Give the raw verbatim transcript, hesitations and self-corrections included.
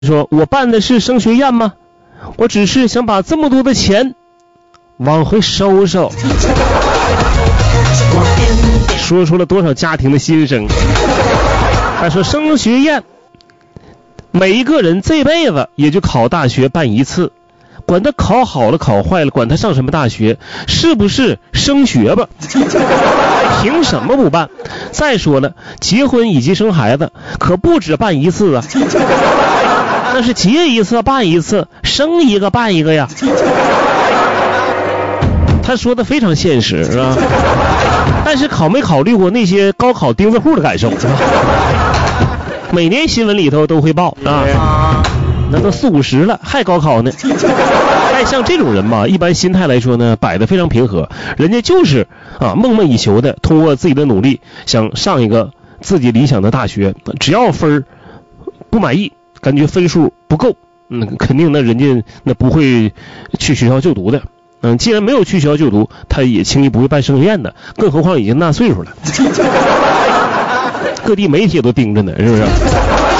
说我办的是升学宴吗？我只是想把这么多的钱往回收收。说出了多少家庭的心声。他说升学宴每一个人这辈子也就考大学办一次，管他考好了考坏了，管他上什么大学，是不是升学吧，凭什么不办？再说了，结婚以及生孩子可不止办一次啊，那是结一次办一次，生一个办一个呀。他说的非常现实，是吧？但是考没考虑过那些高考钉子户的感受，是吧？每年新闻里头都会报啊，那都四五十了还高考呢。但像这种人嘛，一般心态来说呢，摆得非常平和，人家就是啊梦寐以求的，通过自己的努力想上一个自己理想的大学，只要分不满意，感觉分数不够，嗯，肯定那人家那不会去学校就读的。嗯，既然没有去学校就读，他也轻易不会办升学宴的，更何况已经那岁数了。各地媒体也都盯着呢，是不是？